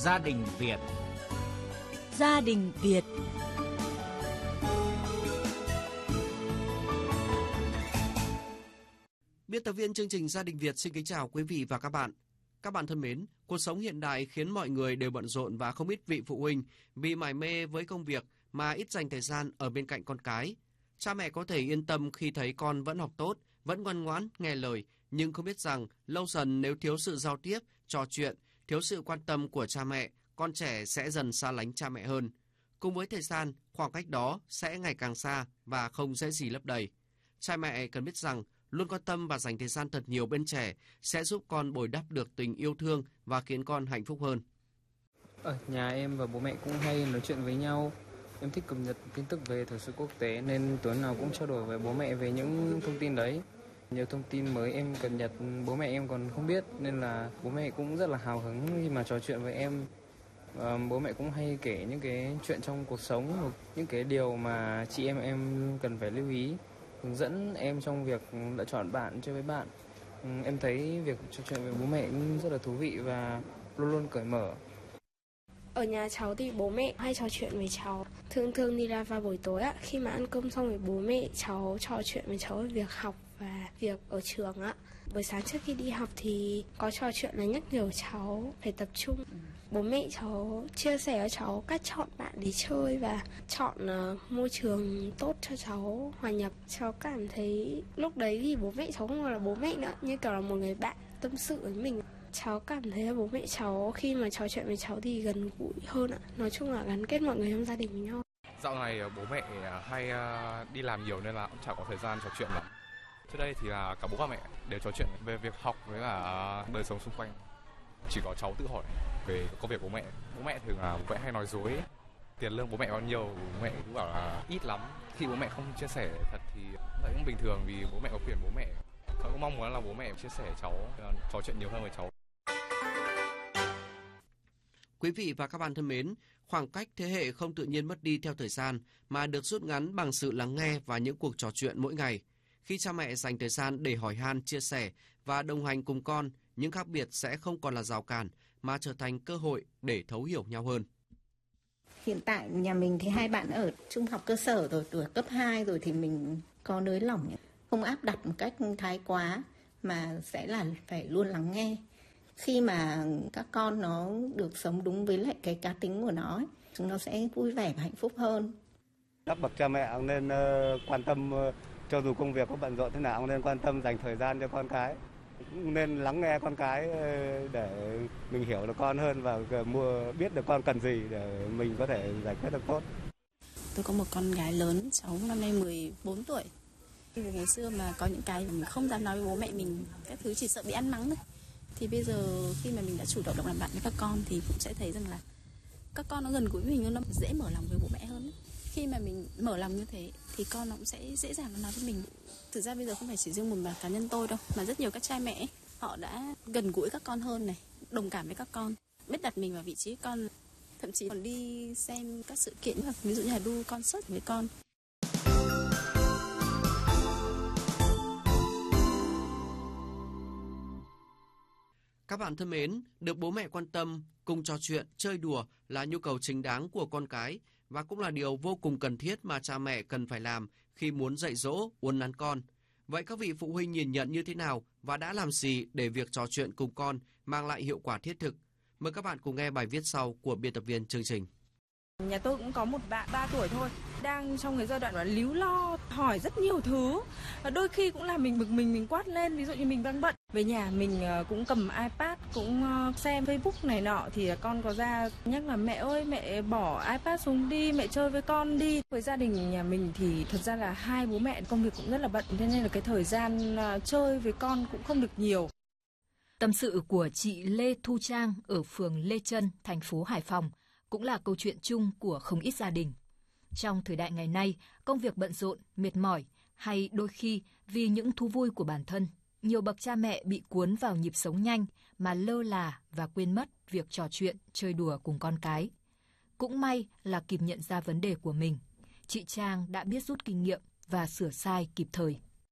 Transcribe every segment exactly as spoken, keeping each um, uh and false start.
Gia đình Việt. Gia đình Việt. Biên tập viên chương trình Gia đình Việt xin kính chào quý vị và các bạn. Các bạn thân mến, cuộc sống hiện đại khiến mọi người đều bận rộn và không ít vị phụ huynh vì mải mê với công việc mà ít dành thời gian ở bên cạnh con cái. Cha mẹ có thể yên tâm khi thấy con vẫn học tốt, vẫn ngoan ngoãn, nghe lời, nhưng không biết rằng lâu dần nếu thiếu sự giao tiếp, trò chuyện, thiếu sự quan tâm của cha mẹ, con trẻ sẽ dần xa lánh cha mẹ hơn. Cùng với thời gian, khoảng cách đó sẽ ngày càng xa và không dễ gì lấp đầy. Cha mẹ cần biết rằng luôn quan tâm và dành thời gian thật nhiều bên trẻ sẽ giúp con bồi đắp được tình yêu thương và khiến con hạnh phúc hơn. Ở nhà em và bố mẹ cũng hay nói chuyện với nhau. Em thích cập nhật tin tức về thời sự quốc tế nên tối nào cũng trao đổi với bố mẹ về những thông tin đấy. Nhiều thông tin mới em cập nhật bố mẹ em còn không biết nên là bố mẹ cũng rất là hào hứng khi mà trò chuyện với em. À, bố mẹ cũng hay kể những cái chuyện trong cuộc sống, những cái điều mà chị em em cần phải lưu ý, hướng dẫn em trong việc lựa chọn bạn chơi với bạn. Em thấy việc trò chuyện với bố mẹ cũng rất là thú vị và luôn luôn cởi mở. Ở nhà cháu thì bố mẹ hay trò chuyện với cháu. Thường thường thì là vào buổi tối ạ, khi mà ăn cơm xong với bố mẹ, cháu trò chuyện với cháu về việc học và việc ở trường ạ. Buổi sáng trước khi đi học thì có trò chuyện là nhắc nhở cháu phải tập trung. Bố mẹ cháu chia sẻ cho cháu cách chọn bạn để chơi và chọn uh, môi trường tốt cho cháu hòa nhập. Cháu cảm thấy lúc đấy thì bố mẹ cháu không còn là bố mẹ nữa, như kiểu là một người bạn tâm sự với mình. Cháu cảm thấy là bố mẹ cháu khi mà trò chuyện với cháu thì gần gũi hơn ạ. Nói chung là gắn kết mọi người trong gia đình với nhau. Dạo này bố mẹ hay đi làm nhiều nên là cũng chẳng có thời gian trò chuyện lắm. Trước đây thì là cả bố và mẹ đều trò chuyện về việc học với cả đời sống xung quanh. Chỉ có cháu tự hỏi về công việc bố mẹ. Bố mẹ thường là bố mẹ hay nói dối. Tiền lương bố mẹ bao nhiêu, bố mẹ cũng bảo là ít lắm. Khi bố mẹ không chia sẻ thật thì đấy cũng bình thường vì bố mẹ có quyền bố mẹ. Cháu cũng mong muốn là bố mẹ chia sẻ cháu, trò chuyện nhiều hơn với cháu. Quý vị và các bạn thân mến, khoảng cách thế hệ không tự nhiên mất đi theo thời gian mà được rút ngắn bằng sự lắng nghe và những cuộc trò chuyện mỗi ngày. Khi cha mẹ dành thời gian để hỏi han, chia sẻ và đồng hành cùng con, những khác biệt sẽ không còn là rào cản mà trở thành cơ hội để thấu hiểu nhau hơn. Hiện tại nhà mình thì hai bạn ở trung học cơ sở rồi, tuổi cấp hai rồi thì mình có nới lỏng, không áp đặt một cách thái quá mà sẽ là phải luôn lắng nghe. Khi mà các con nó được sống đúng với lại cái cá tính của nó ấy, chúng nó sẽ vui vẻ và hạnh phúc hơn. Các bậc cha mẹ nên uh, quan tâm, uh, cho dù công việc có bận rộn thế nào, nên quan tâm dành thời gian cho con cái. Nên lắng nghe con cái uh, để mình hiểu được con hơn và mua biết được con cần gì để mình có thể giải quyết được tốt. Tôi có một con gái lớn, cháu năm nay mười bốn tuổi. Ngày xưa mà có những cái mình không dám nói với bố mẹ mình, các thứ chỉ sợ bị ăn mắng thôi. Thì bây giờ khi mà mình đã chủ động làm bạn với các con thì cũng sẽ thấy rằng là các con nó gần gũi mình hơn, nó dễ mở lòng với bố mẹ hơn. Khi mà mình mở lòng như thế thì con nó cũng sẽ dễ dàng nói với mình. Thực ra bây giờ không phải chỉ riêng một mà cá nhân tôi đâu, mà rất nhiều các cha mẹ họ đã gần gũi các con hơn này, đồng cảm với các con, biết đặt mình vào vị trí con, thậm chí còn đi xem các sự kiện, ví dụ như là đu concert với con. Các bạn thân mến, được bố mẹ quan tâm, cùng trò chuyện, chơi đùa là nhu cầu chính đáng của con cái và cũng là điều vô cùng cần thiết mà cha mẹ cần phải làm khi muốn dạy dỗ, uốn nắn con. Vậy các vị phụ huynh nhìn nhận như thế nào và đã làm gì để việc trò chuyện cùng con mang lại hiệu quả thiết thực? Mời các bạn cùng nghe bài viết sau của biên tập viên chương trình. Nhà tôi cũng có một bạn ba tuổi thôi, đang trong cái giai đoạn mà líu lo, hỏi rất nhiều thứ. Đôi khi cũng là mình bực mình, mình quát lên, ví dụ như mình đang bận. Về nhà mình cũng cầm iPad, cũng xem Facebook này nọ, thì con có ra nhắc là mẹ ơi, mẹ bỏ iPad xuống đi, mẹ chơi với con đi. Với gia đình nhà mình thì thật ra là hai bố mẹ công việc cũng rất là bận, cho nên là cái thời gian chơi với con cũng không được nhiều. Tâm sự của chị Lê Thu Trang ở phường Lê Chân, thành phố Hải Phòng cũng là câu chuyện chung của không ít gia đình. Trong thời đại ngày nay, công việc bận rộn, mệt mỏi hay đôi khi vì những thú vui của bản thân, nhiều bậc cha mẹ bị cuốn vào nhịp sống nhanh mà lơ là và quên mất việc trò chuyện, chơi đùa cùng con cái. Cũng may là kịp nhận ra vấn đề của mình, chị Trang đã biết rút kinh nghiệm và sửa sai kịp thời.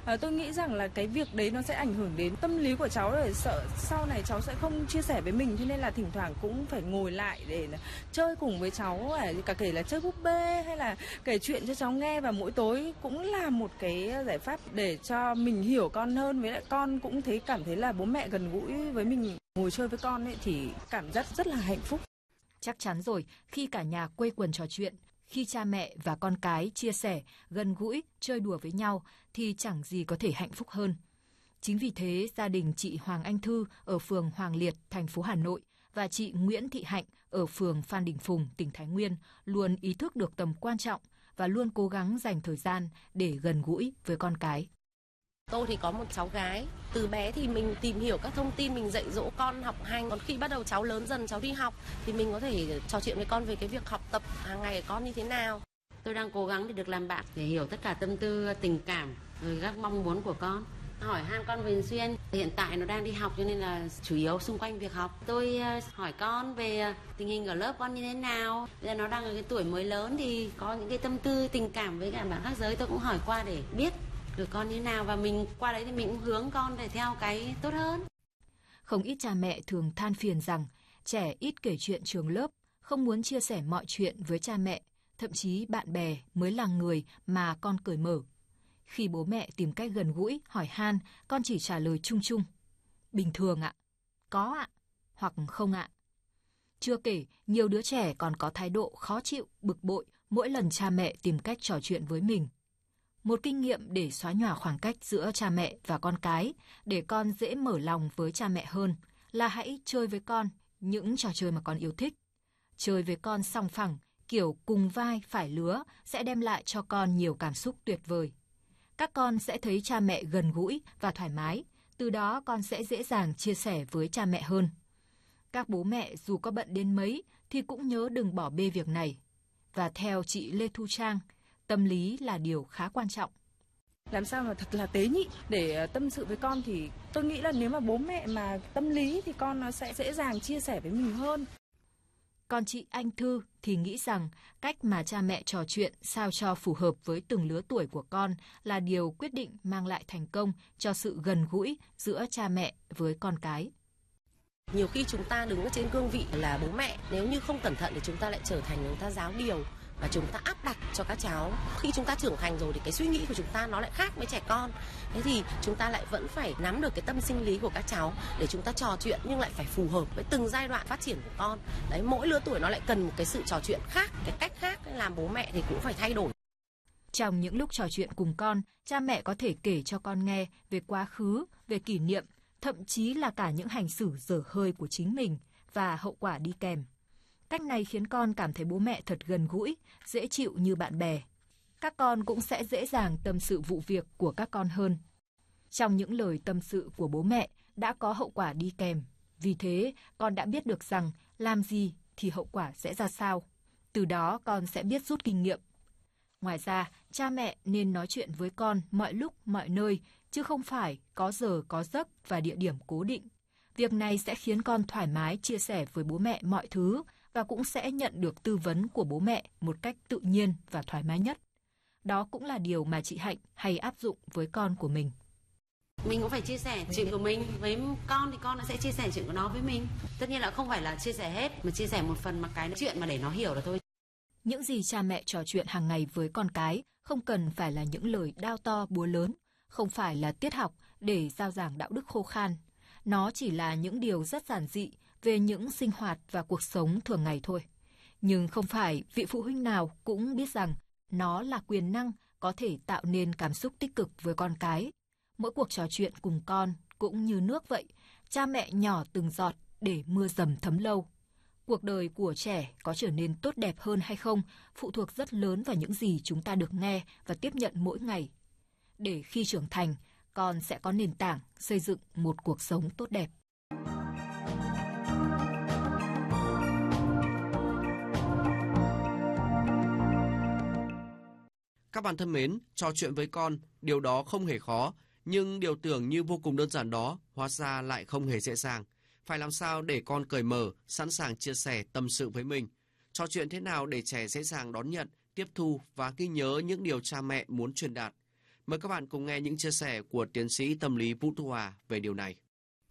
À, tôi nghĩ rằng là cái việc đấy nó sẽ ảnh hưởng đến tâm lý của cháu, để sợ sau này cháu sẽ không chia sẻ với mình, cho nên là thỉnh thoảng cũng phải ngồi lại để chơi cùng với cháu, cả kể là chơi búp bê hay là kể chuyện cho cháu nghe, và mỗi tối cũng là một cái giải pháp để cho mình hiểu con hơn, với lại con cũng thấy cảm thấy là bố mẹ gần gũi với mình, ngồi chơi với con ấy thì cảm giác rất là hạnh phúc. Chắc chắn rồi, khi cả nhà quây quần trò chuyện, khi cha mẹ và con cái chia sẻ, gần gũi, chơi đùa với nhau thì chẳng gì có thể hạnh phúc hơn. Chính vì thế, gia đình chị Hoàng Anh Thư ở phường Hoàng Liệt, thành phố Hà Nội và chị Nguyễn Thị Hạnh ở phường Phan Đình Phùng, tỉnh Thái Nguyên luôn ý thức được tầm quan trọng và luôn cố gắng dành thời gian để gần gũi với con cái. Tôi thì có một cháu gái, từ bé thì mình tìm hiểu các thông tin, mình dạy dỗ con học hành. Còn khi bắt đầu cháu lớn dần, cháu đi học thì mình có thể trò chuyện với con về cái việc học tập hàng ngày của con như thế nào. Tôi đang cố gắng để được làm bạn, để hiểu tất cả tâm tư, tình cảm, rồi các mong muốn của con. Hỏi han con thường xuyên. Hiện tại nó đang đi học cho nên là chủ yếu xung quanh việc học. Tôi hỏi con về tình hình ở lớp con như thế nào. Bây giờ nó đang ở cái tuổi mới lớn thì có những cái tâm tư, tình cảm với cả bạn khác giới, tôi cũng hỏi qua để biết được con như thế nào, và mình qua đấy thì mình cũng hướng con để theo cái tốt hơn. Không ít cha mẹ thường than phiền rằng trẻ ít kể chuyện trường lớp, không muốn chia sẻ mọi chuyện với cha mẹ, thậm chí bạn bè mới là người mà con cởi mở. Khi bố mẹ tìm cách gần gũi, hỏi han, con chỉ trả lời chung chung. Bình thường ạ, có ạ, hoặc không ạ. Chưa kể, nhiều đứa trẻ còn có thái độ khó chịu, bực bội mỗi lần cha mẹ tìm cách trò chuyện với mình. Một kinh nghiệm để xóa nhòa khoảng cách giữa cha mẹ và con cái, để con dễ mở lòng với cha mẹ hơn, là hãy chơi với con những trò chơi mà con yêu thích. Chơi với con song phẳng, kiểu cùng vai phải lứa sẽ đem lại cho con nhiều cảm xúc tuyệt vời. Các con sẽ thấy cha mẹ gần gũi và thoải mái, từ đó con sẽ dễ dàng chia sẻ với cha mẹ hơn. Các bố mẹ dù có bận đến mấy thì cũng nhớ đừng bỏ bê việc này. Và theo chị Lê Thu Trang, tâm lý là điều khá quan trọng. Làm sao mà thật là tế nhị để tâm sự với con thì tôi nghĩ là nếu mà bố mẹ mà tâm lý thì con nó sẽ dễ dàng chia sẻ với mình hơn. Còn chị Anh Thư thì nghĩ rằng cách mà cha mẹ trò chuyện sao cho phù hợp với từng lứa tuổi của con là điều quyết định mang lại thành công cho sự gần gũi giữa cha mẹ với con cái. Nhiều khi chúng ta đứng ở trên cương vị là bố mẹ, nếu như không cẩn thận thì chúng ta lại trở thành chúng ta giáo điều và chúng ta áp đặt cho các cháu. Khi chúng ta trưởng thành rồi thì cái suy nghĩ của chúng ta nó lại khác với trẻ con. Thế thì chúng ta lại vẫn phải nắm được cái tâm sinh lý của các cháu để chúng ta trò chuyện, nhưng lại phải phù hợp với từng giai đoạn phát triển của con. Đấy, mỗi lứa tuổi nó lại cần một cái sự trò chuyện khác, cái cách khác, làm bố mẹ thì cũng phải thay đổi. Trong những lúc trò chuyện cùng con, cha mẹ có thể kể cho con nghe về quá khứ, về kỷ niệm, thậm chí là cả những hành xử dở hơi của chính mình và hậu quả đi kèm. Cách này khiến con cảm thấy bố mẹ thật gần gũi, dễ chịu như bạn bè. Các con cũng sẽ dễ dàng tâm sự vụ việc của các con hơn. Trong những lời tâm sự của bố mẹ đã có hậu quả đi kèm. Vì thế, con đã biết được rằng làm gì thì hậu quả sẽ ra sao. Từ đó con sẽ biết rút kinh nghiệm. Ngoài ra, cha mẹ nên nói chuyện với con mọi lúc, mọi nơi, chứ không phải có giờ, có giấc và địa điểm cố định. Việc này sẽ khiến con thoải mái chia sẻ với bố mẹ mọi thứ và cũng sẽ nhận được tư vấn của bố mẹ một cách tự nhiên và thoải mái nhất. Đó cũng là điều mà chị Hạnh hay áp dụng với con của mình. Mình cũng phải chia sẻ chuyện của mình với con thì con nó sẽ chia sẻ chuyện của nó với mình. Tất nhiên là không phải là chia sẻ hết, mà chia sẻ một phần mà cái chuyện mà để nó hiểu là thôi. Những gì cha mẹ trò chuyện hàng ngày với con cái không cần phải là những lời đao to búa lớn, không phải là tiết học để rao giảng đạo đức khô khan. Nó chỉ là những điều rất giản dị về những sinh hoạt và cuộc sống thường ngày thôi. Nhưng không phải vị phụ huynh nào cũng biết rằng nó là quyền năng có thể tạo nên cảm xúc tích cực với con cái. Mỗi cuộc trò chuyện cùng con cũng như nước vậy, cha mẹ nhỏ từng giọt để mưa dầm thấm lâu. Cuộc đời của trẻ có trở nên tốt đẹp hơn hay không phụ thuộc rất lớn vào những gì chúng ta được nghe và tiếp nhận mỗi ngày. Để khi trưởng thành, con sẽ có nền tảng xây dựng một cuộc sống tốt đẹp. Các bạn thân mến, trò chuyện với con, điều đó không hề khó, nhưng điều tưởng như vô cùng đơn giản đó, hóa ra lại không hề dễ dàng. Phải làm sao để con cởi mở, sẵn sàng chia sẻ tâm sự với mình? Trò chuyện thế nào để trẻ dễ dàng đón nhận, tiếp thu và ghi nhớ những điều cha mẹ muốn truyền đạt? Mời các bạn cùng nghe những chia sẻ của tiến sĩ tâm lý Vũ Thu Hòa về điều này.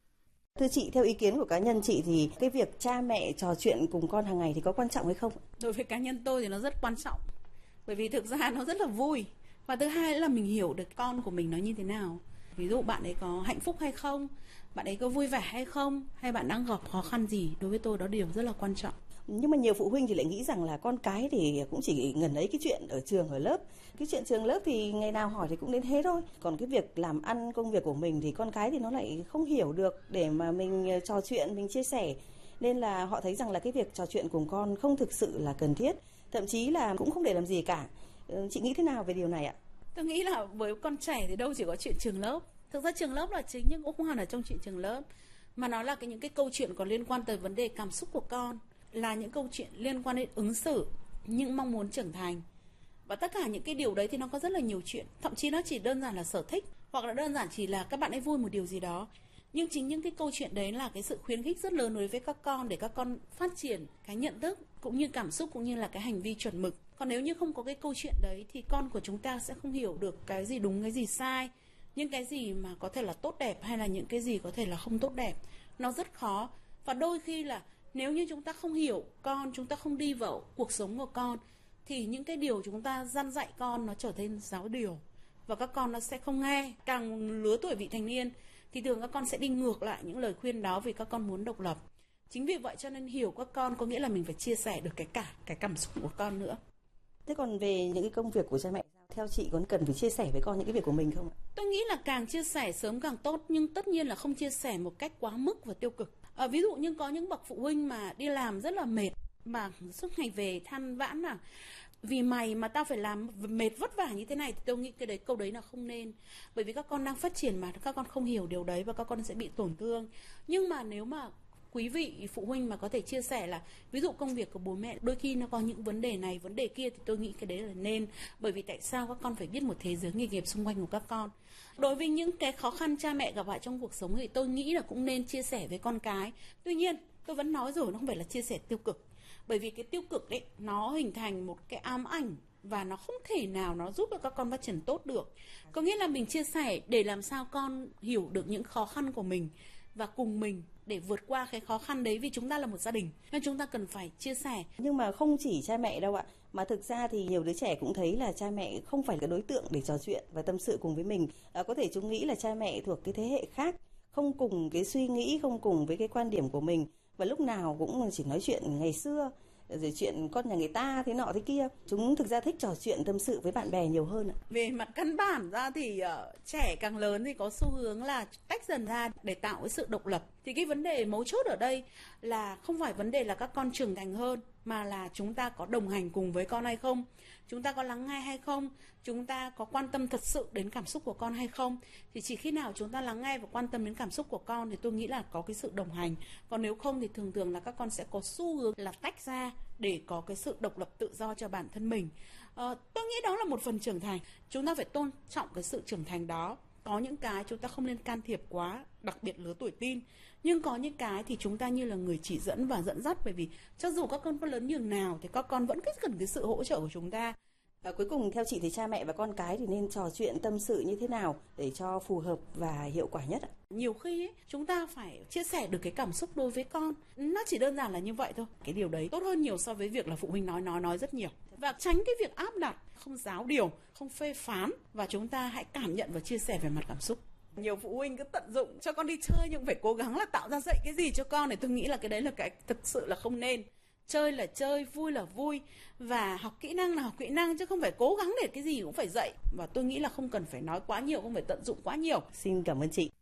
Thưa chị, theo ý kiến của cá nhân chị thì cái việc cha mẹ trò chuyện cùng con hàng ngày thì có quan trọng hay không? Đối với cá nhân tôi thì nó rất quan trọng. Bởi vì thực ra nó rất là vui. Và thứ hai là mình hiểu được con của mình nó như thế nào. Ví dụ bạn ấy có hạnh phúc hay không, bạn ấy có vui vẻ hay không, hay bạn đang gặp khó khăn gì, đối với tôi đó điều rất là quan trọng. Nhưng mà nhiều phụ huynh thì lại nghĩ rằng là con cái thì cũng chỉ ngần ấy cái chuyện ở trường ở lớp. Cái chuyện trường lớp thì ngày nào hỏi thì cũng đến thế thôi. Còn cái việc làm ăn công việc của mình thì con cái thì nó lại không hiểu được để mà mình trò chuyện, mình chia sẻ. Nên là họ thấy rằng là cái việc trò chuyện cùng con không thực sự là cần thiết. Thậm chí là cũng không để làm gì cả. Chị nghĩ thế nào về điều này ạ? Tôi nghĩ là với con trẻ thì đâu chỉ có chuyện trường lớp. Thực ra trường lớp là chính nhưng cũng không hẳn ở trong chuyện trường lớp. Mà nó là cái, những cái câu chuyện còn liên quan tới vấn đề cảm xúc của con. Là những câu chuyện liên quan đến ứng xử, những mong muốn trưởng thành. Và tất cả những cái điều đấy thì nó có rất là nhiều chuyện. Thậm chí nó chỉ đơn giản là sở thích, hoặc là đơn giản chỉ là các bạn ấy vui một điều gì đó. Nhưng chính những cái câu chuyện đấy là cái sự khuyến khích rất lớn đối với các con, để các con phát triển cái nhận thức cũng như cảm xúc cũng như là cái hành vi chuẩn mực. Còn nếu như không có cái câu chuyện đấy thì con của chúng ta sẽ không hiểu được cái gì đúng, cái gì sai, những cái gì mà có thể là tốt đẹp hay là những cái gì có thể là không tốt đẹp. Nó rất khó. Và đôi khi là nếu như chúng ta không hiểu con, chúng ta không đi vào cuộc sống của con, thì những cái điều chúng ta dăn dạy con nó trở thành giáo điều. Và các con nó sẽ không nghe. Càng lứa tuổi vị thành niên thì thường các con sẽ đi ngược lại những lời khuyên đó vì các con muốn độc lập. Chính vì vậy cho nên hiểu các con có nghĩa là mình phải chia sẻ được cái cả cái cảm xúc của con nữa. Thế còn về những cái công việc của cha mẹ, theo chị có cần phải chia sẻ với con những cái việc của mình không ạ? Tôi nghĩ là càng chia sẻ sớm càng tốt, nhưng tất nhiên là không chia sẻ một cách quá mức và tiêu cực. À, ví dụ như có những bậc phụ huynh mà đi làm rất là mệt, mà suốt ngày về than vãn là vì mày mà tao phải làm mệt vất vả như thế này, thì tôi nghĩ cái đấy câu đấy là không nên. Bởi vì các con đang phát triển mà các con không hiểu điều đấy và các con sẽ bị tổn thương. Nhưng mà nếu mà quý vị phụ huynh mà có thể chia sẻ là ví dụ công việc của bố mẹ đôi khi nó có những vấn đề này, vấn đề kia, thì tôi nghĩ cái đấy là nên. Bởi vì tại sao các con phải biết một thế giới nghề nghiệp xung quanh của các con. Đối với những cái khó khăn cha mẹ gặp phải trong cuộc sống thì tôi nghĩ là cũng nên chia sẻ với con cái. Tuy nhiên tôi vẫn nói rồi, nó không phải là chia sẻ tiêu cực. Bởi vì cái tiêu cực đấy nó hình thành một cái ám ảnh và nó không thể nào nó giúp cho các con phát triển tốt được. Có nghĩa là mình chia sẻ để làm sao con hiểu được những khó khăn của mình và cùng mình để vượt qua cái khó khăn đấy, vì chúng ta là một gia đình nên chúng ta cần phải chia sẻ. Nhưng mà không chỉ cha mẹ đâu ạ, mà thực ra thì nhiều đứa trẻ cũng thấy là cha mẹ không phải cái đối tượng để trò chuyện và tâm sự cùng với mình. À, có thể chúng nghĩ là cha mẹ thuộc cái thế hệ khác, không cùng cái suy nghĩ, không cùng với cái quan điểm của mình, và lúc nào cũng chỉ nói chuyện ngày xưa, rồi chuyện con nhà người ta thế nọ thế kia. Chúng thực ra thích trò chuyện tâm sự với bạn bè nhiều hơn ạ. Về mặt căn bản ra thì uh, trẻ càng lớn thì có xu hướng là tách dần ra để tạo cái sự độc lập. Thì cái vấn đề mấu chốt ở đây là không phải vấn đề là các con trưởng thành hơn, mà là chúng ta có đồng hành cùng với con hay không, chúng ta có lắng nghe hay không, chúng ta có quan tâm thật sự đến cảm xúc của con hay không. Thì chỉ khi nào chúng ta lắng nghe và quan tâm đến cảm xúc của con thì tôi nghĩ là có cái sự đồng hành. Còn nếu không thì thường thường là các con sẽ có xu hướng là tách ra để có cái sự độc lập tự do cho bản thân mình. à, Tôi nghĩ đó là một phần trưởng thành. Chúng ta phải tôn trọng cái sự trưởng thành đó. Có những cái chúng ta không nên can thiệp quá, đặc biệt lứa tuổi teen. Nhưng có những cái thì chúng ta như là người chỉ dẫn và dẫn dắt. Bởi vì cho dù các con có lớn nhường nào thì các con vẫn rất cần cái sự hỗ trợ của chúng ta. À, cuối cùng theo chị thì cha mẹ và con cái thì nên trò chuyện tâm sự như thế nào để cho phù hợp và hiệu quả nhất ạ? Nhiều khi ấy, chúng ta phải chia sẻ được cái cảm xúc đối với con. Nó chỉ đơn giản là như vậy thôi. Cái điều đấy tốt hơn nhiều so với việc là phụ huynh nói nói nói rất nhiều. Và tránh cái việc áp đặt, không giáo điều, không phê phán. Và chúng ta hãy cảm nhận và chia sẻ về mặt cảm xúc. Nhiều phụ huynh cứ tận dụng cho con đi chơi nhưng phải cố gắng là tạo ra dạy cái gì cho con. Thì tôi nghĩ là cái đấy là cái thực sự là không nên. Chơi là chơi, vui là vui, và học kỹ năng là học kỹ năng, chứ không phải cố gắng để cái gì cũng phải dạy. Và tôi nghĩ là không cần phải nói quá nhiều, không phải tận dụng quá nhiều. Xin cảm ơn chị.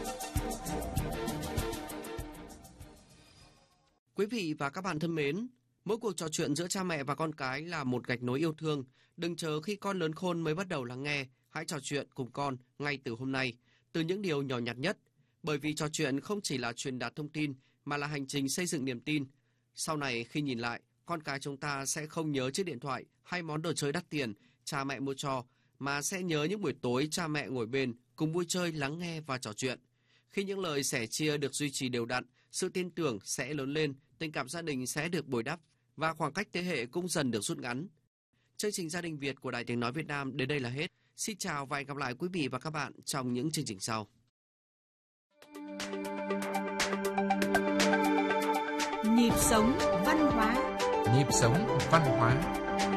Quý vị và các bạn thân mến, mỗi cuộc trò chuyện giữa cha mẹ và con cái là một gạch nối yêu thương. Đừng chờ khi con lớn khôn mới bắt đầu lắng nghe. Hãy trò chuyện cùng con ngay từ hôm nay, từ những điều nhỏ nhặt nhất. Bởi vì trò chuyện không chỉ là truyền đạt thông tin, mà là hành trình xây dựng niềm tin. Sau này khi nhìn lại, con cái chúng ta sẽ không nhớ chiếc điện thoại hay món đồ chơi đắt tiền cha mẹ mua cho, mà sẽ nhớ những buổi tối cha mẹ ngồi bên cùng vui chơi, lắng nghe và trò chuyện. Khi những lời sẻ chia được duy trì đều đặn, sự tin tưởng sẽ lớn lên, tình cảm gia đình sẽ được bồi đắp và khoảng cách thế hệ cũng dần được rút ngắn. Chương trình Gia đình Việt của Đài Tiếng Nói Việt Nam đến đây là hết. Xin chào và hẹn gặp lại quý vị và các bạn trong những chương trình sau. Nhịp sống văn hóa. Nhịp sống văn hóa.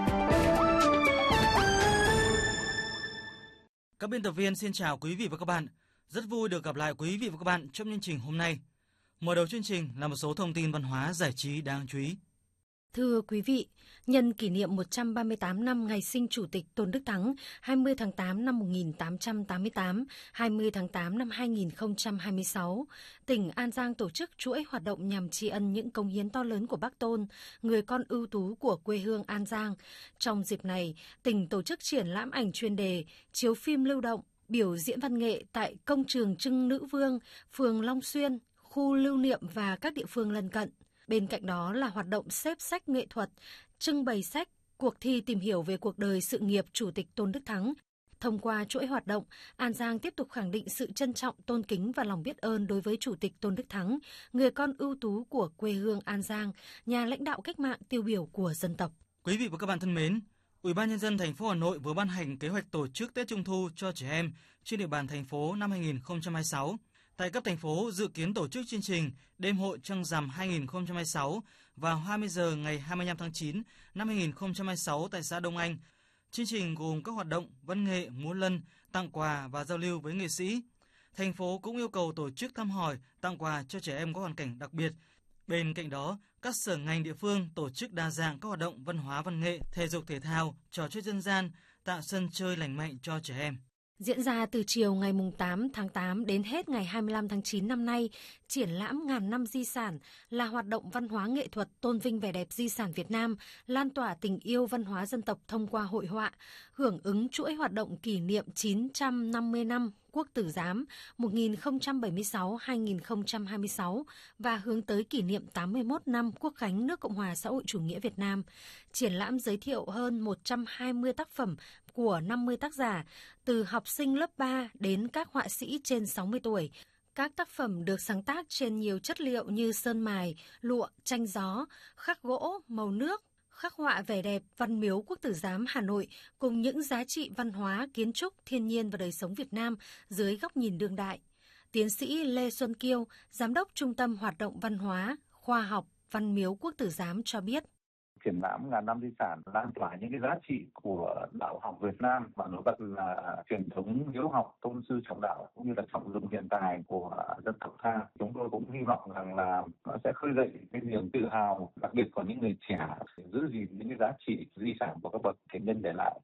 Các biên tập viên xin chào quý vị và các bạn. Rất vui được gặp lại quý vị và các bạn trong chương trình hôm nay. Mở đầu chương trình là một số thông tin văn hóa giải trí đáng chú ý. Thưa quý vị, nhân kỷ niệm một trăm ba mươi tám năm ngày sinh Chủ tịch Tôn Đức Thắng, hai mươi tháng tám năm một nghìn tám trăm tám mươi tám, hai mươi tháng tám năm hai nghìn không trăm hai mươi sáu, tỉnh An Giang tổ chức chuỗi hoạt động nhằm tri ân những cống hiến to lớn của Bác Tôn, người con ưu tú của quê hương An Giang. Trong dịp này, tỉnh tổ chức triển lãm ảnh chuyên đề, chiếu phim lưu động, biểu diễn văn nghệ tại Công trường Trưng Nữ Vương, phường Long Xuyên, khu lưu niệm và các địa phương lân cận. Bên cạnh đó là hoạt động xếp sách nghệ thuật, trưng bày sách, cuộc thi tìm hiểu về cuộc đời sự nghiệp Chủ tịch Tôn Đức Thắng. Thông qua chuỗi hoạt động, An Giang tiếp tục khẳng định sự trân trọng, tôn kính và lòng biết ơn đối với Chủ tịch Tôn Đức Thắng, người con ưu tú của quê hương An Giang, nhà lãnh đạo cách mạng tiêu biểu của dân tộc. Quý vị và các bạn thân mến, Ủy ban Nhân dân thành phố Hà Nội vừa ban hành kế hoạch tổ chức Tết Trung thu cho trẻ em trên địa bàn thành phố năm hai nghìn không trăm hai mươi sáu. Tại cấp thành phố dự kiến tổ chức chương trình Đêm hội Trăng rằm hai nghìn không trăm hai mươi sáu vào hai mươi giờ ngày hai mươi lăm tháng chín năm hai nghìn không trăm hai mươi sáu tại xã Đông Anh. Chương trình gồm các hoạt động văn nghệ, múa lân, tặng quà và giao lưu với nghệ sĩ. Thành phố cũng yêu cầu tổ chức thăm hỏi, tặng quà cho trẻ em có hoàn cảnh đặc biệt. Bên cạnh đó, các sở ngành địa phương tổ chức đa dạng các hoạt động văn hóa văn nghệ, thể dục thể thao, trò chơi dân gian, tạo sân chơi lành mạnh cho trẻ em. Diễn ra từ chiều ngày tám tháng tám đến hết ngày hai mươi lăm tháng chín năm nay, triển lãm Ngàn năm di sản là hoạt động văn hóa nghệ thuật tôn vinh vẻ đẹp di sản Việt Nam, lan tỏa tình yêu văn hóa dân tộc thông qua hội họa, hưởng ứng chuỗi hoạt động kỷ niệm chín trăm năm mươi năm Quốc tử giám một nghìn không trăm bảy mươi sáu đến hai nghìn không trăm hai mươi sáu và hướng tới kỷ niệm tám mươi mốt năm Quốc khánh nước Cộng hòa xã hội chủ nghĩa Việt Nam. Triển lãm giới thiệu hơn một trăm hai mươi tác phẩm của năm mươi tác giả, từ học sinh lớp ba đến các họa sĩ trên sáu mươi tuổi. Các tác phẩm được sáng tác trên nhiều chất liệu như sơn mài, lụa, tranh gió, khắc gỗ, màu nước, khắc họa vẻ đẹp Văn miếu Quốc tử giám Hà Nội cùng những giá trị văn hóa, kiến trúc, thiên nhiên và đời sống Việt Nam dưới góc nhìn đương đại. Tiến sĩ Lê Xuân Kiêu, Giám đốc Trung tâm Hoạt động Văn hóa, Khoa học Văn miếu Quốc tử giám cho biết. Triển lãm Ngàn năm di sản lan tỏa những cái giá trị của đạo học Việt Nam và nổi bật là truyền thống hiếu học, tôn sư trọng đạo cũng như là trọng dụng hiện tài của dân tộc ta. Chúng tôi cũng hy vọng rằng là nó sẽ khơi dậy cái niềm tự hào, đặc biệt của những người trẻ để giữ gìn những cái giá trị di sản của các bậc tiền nhân để lại.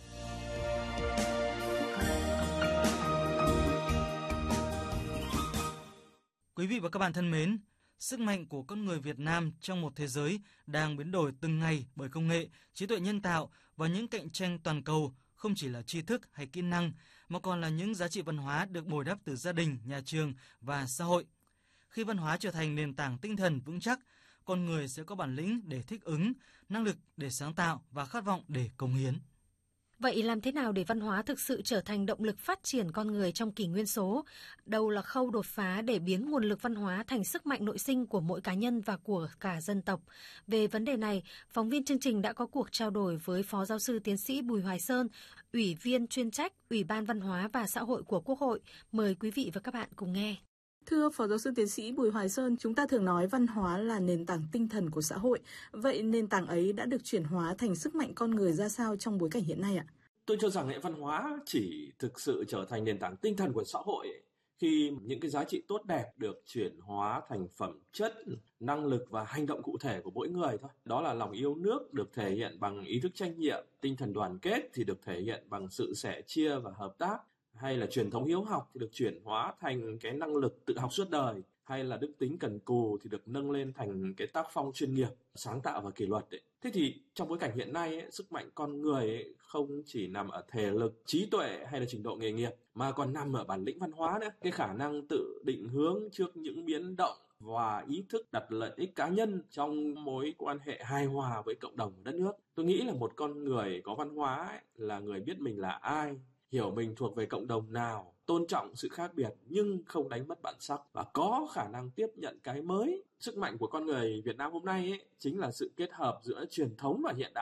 Quý vị và các bạn thân mến, sức mạnh của con người Việt Nam trong một thế giới đang biến đổi từng ngày bởi công nghệ, trí tuệ nhân tạo và những cạnh tranh toàn cầu không chỉ là tri thức hay kỹ năng, mà còn là những giá trị văn hóa được bồi đắp từ gia đình, nhà trường và xã hội. Khi văn hóa trở thành nền tảng tinh thần vững chắc, con người sẽ có bản lĩnh để thích ứng, năng lực để sáng tạo và khát vọng để cống hiến. Vậy làm thế nào để văn hóa thực sự trở thành động lực phát triển con người trong kỷ nguyên số? Đâu là khâu đột phá để biến nguồn lực văn hóa thành sức mạnh nội sinh của mỗi cá nhân và của cả dân tộc? Về vấn đề này, phóng viên chương trình đã có cuộc trao đổi với Phó Giáo sư Tiến sĩ Bùi Hoài Sơn, Ủy viên chuyên trách Ủy ban Văn hóa và Xã hội của Quốc hội. Mời quý vị và các bạn cùng nghe. Thưa Phó Giáo sư Tiến sĩ Bùi Hoài Sơn, chúng ta thường nói văn hóa là nền tảng tinh thần của xã hội. Vậy nền tảng ấy đã được chuyển hóa thành sức mạnh con người ra sao trong bối cảnh hiện nay ạ? Tôi cho rằng hệ văn hóa chỉ thực sự trở thành nền tảng tinh thần của xã hội khi những cái giá trị tốt đẹp được chuyển hóa thành phẩm chất, năng lực và hành động cụ thể của mỗi người thôi. Đó là lòng yêu nước được thể hiện bằng ý thức trách nhiệm, tinh thần đoàn kết thì được thể hiện bằng sự sẻ chia và hợp tác, hay là truyền thống hiếu học thì được chuyển hóa thành cái năng lực tự học suốt đời, hay là đức tính cần cù thì được nâng lên thành cái tác phong chuyên nghiệp, sáng tạo và kỷ luật ấy. Thế thì trong bối cảnh hiện nay ấy, sức mạnh con người ấy không chỉ nằm ở thể lực, trí tuệ hay là trình độ nghề nghiệp mà còn nằm ở bản lĩnh văn hóa nữa, cái khả năng tự định hướng trước những biến động và ý thức đặt lợi ích cá nhân trong mối quan hệ hài hòa với cộng đồng đất nước. Tôi nghĩ là một con người có văn hóa ấy, là người biết mình là ai, hiểu mình thuộc về cộng đồng nào, tôn trọng sự khác biệt nhưng không đánh mất bản sắc và có khả năng tiếp nhận cái mới. Sức mạnh của con người Việt Nam hôm nay ấy, chính là sự kết hợp giữa truyền thống và hiện đại,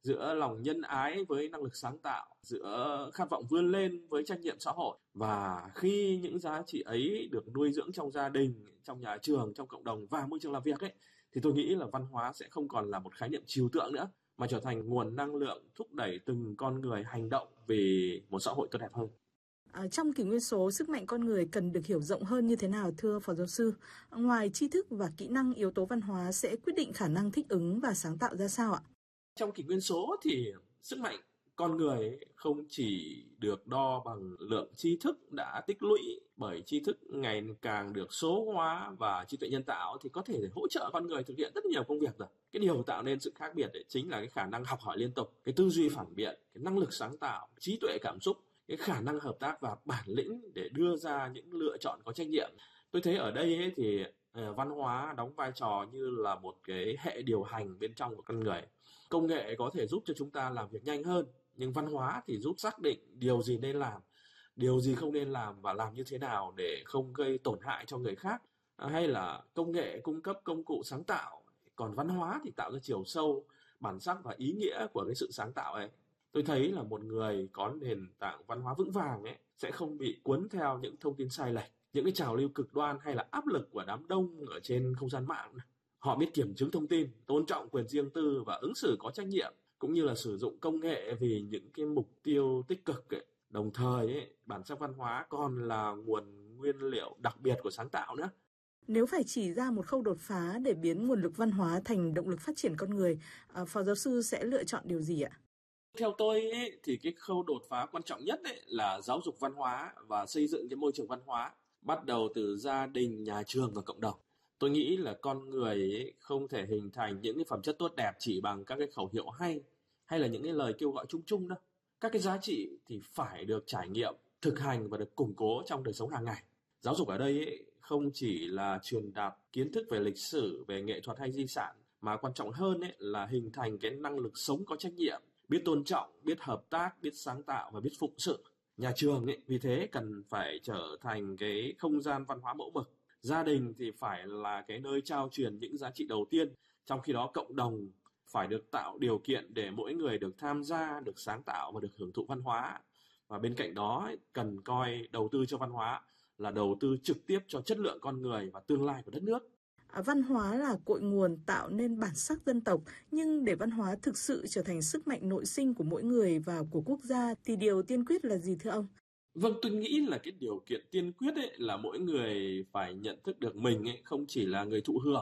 giữa lòng nhân ái với năng lực sáng tạo, giữa khát vọng vươn lên với trách nhiệm xã hội. Và khi những giá trị ấy được nuôi dưỡng trong gia đình, trong nhà trường, trong cộng đồng và môi trường làm việc ấy, thì tôi nghĩ là văn hóa sẽ không còn là một khái niệm trừu tượng nữa, mà trở thành nguồn năng lượng thúc đẩy từng con người hành động vì một xã hội tốt đẹp hơn. À, trong kỷ nguyên số, sức mạnh con người cần được hiểu rộng hơn như thế nào thưa Phó Giáo sư? Ngoài tri thức và kỹ năng, yếu tố văn hóa sẽ quyết định khả năng thích ứng và sáng tạo ra sao ạ? Trong kỷ nguyên số thì sức mạnh con người không chỉ được đo bằng lượng tri thức đã tích lũy, bởi tri thức ngày càng được số hóa và trí tuệ nhân tạo thì có thể hỗ trợ con người thực hiện rất nhiều công việc rồi. Cái điều tạo nên sự khác biệt ấy chính là cái khả năng học hỏi liên tục, cái tư duy phản biện, cái năng lực sáng tạo, trí tuệ cảm xúc, cái khả năng hợp tác và bản lĩnh để đưa ra những lựa chọn có trách nhiệm. Tôi thấy ở đây ấy thì văn hóa đóng vai trò như là một cái hệ điều hành bên trong của con người. Công nghệ có thể giúp cho chúng ta làm việc nhanh hơn, nhưng văn hóa thì giúp xác định điều gì nên làm, điều gì không nên làm và làm như thế nào để không gây tổn hại cho người khác. Hay là công nghệ cung cấp công cụ sáng tạo, còn văn hóa thì tạo ra chiều sâu, bản sắc và ý nghĩa của cái sự sáng tạo ấy. Tôi thấy là một người có nền tảng văn hóa vững vàng ấy sẽ không bị cuốn theo những thông tin sai lệch, những cái trào lưu cực đoan hay là áp lực của đám đông ở trên không gian mạng. Họ biết kiểm chứng thông tin, tôn trọng quyền riêng tư và ứng xử có trách nhiệm, cũng như là sử dụng công nghệ vì những cái mục tiêu tích cực ấy. Đồng thời ấy, bản sắc văn hóa còn là nguồn nguyên liệu đặc biệt của sáng tạo nữa. Nếu phải chỉ ra một khâu đột phá để biến nguồn lực văn hóa thành động lực phát triển con người, Phó Giáo sư sẽ lựa chọn điều gì ạ? Theo tôi ấy, thì cái khâu đột phá quan trọng nhất ấy là giáo dục văn hóa và xây dựng cái môi trường văn hóa, bắt đầu từ gia đình, nhà trường và cộng đồng. Tôi nghĩ là con người ấy không thể hình thành những cái phẩm chất tốt đẹp chỉ bằng các cái khẩu hiệu hay hay là những cái lời kêu gọi chung chung đâu. Các cái giá trị thì phải được trải nghiệm, thực hành và được củng cố trong đời sống hàng ngày. Giáo dục ở đây ấy không chỉ là truyền đạt kiến thức về lịch sử, về nghệ thuật hay di sản, mà quan trọng hơn ấy là hình thành cái năng lực sống có trách nhiệm, biết tôn trọng, biết hợp tác, biết sáng tạo và biết phụng sự. Nhà trường ấy vì thế cần phải trở thành cái không gian văn hóa mẫu mực. Gia đình thì phải là cái nơi trao truyền những giá trị đầu tiên, trong khi đó cộng đồng phải được tạo điều kiện để mỗi người được tham gia, được sáng tạo và được hưởng thụ văn hóa. Và bên cạnh đó cần coi đầu tư cho văn hóa là đầu tư trực tiếp cho chất lượng con người và tương lai của đất nước. Văn hóa là cội nguồn tạo nên bản sắc dân tộc, nhưng để văn hóa thực sự trở thành sức mạnh nội sinh của mỗi người và của quốc gia thì điều tiên quyết là gì thưa ông? Vâng, tôi nghĩ là cái điều kiện tiên quyết ấy là mỗi người phải nhận thức được mình ấy không chỉ là người thụ hưởng